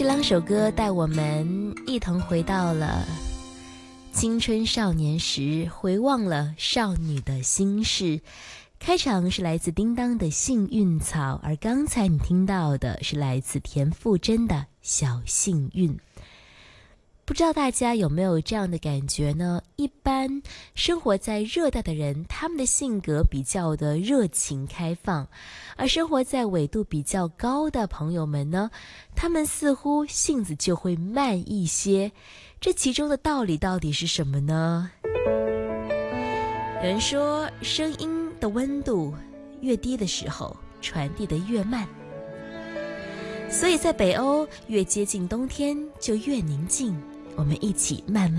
这两首歌带我们一同回到了青春少年时，回望了少女的心事。开场是来自叮当的《幸运草》，而刚才你听到的是来自田馥甄的《小幸运》。不知道大家有没有这样的感觉呢？一般生活在热带的人，他们的性格比较的热情开放，而生活在纬度比较高的朋友们呢，他们似乎性子就会慢一些。这其中的道理到底是什么呢？有人说，声音的温度越低的时候，传递得越慢。所以在北欧，越接近冬天就越宁静。我们一起慢慢